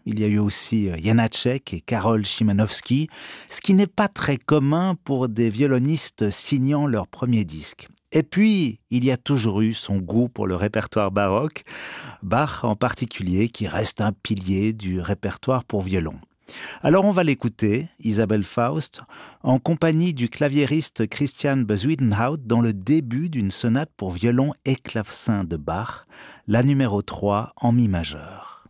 Il y a eu aussi Janacek et Karol Szymanowski, ce qui n'est pas très commun pour des violonistes signant leur premier disque. Et puis, il y a toujours eu son goût pour le répertoire baroque, Bach en particulier, qui reste un pilier du répertoire pour violon. Alors on va l'écouter, Isabelle Faust, en compagnie du claviériste Christian Bezuidenhout dans le début d'une sonate pour violon et clavecin de Bach, la numéro 3 en mi majeur.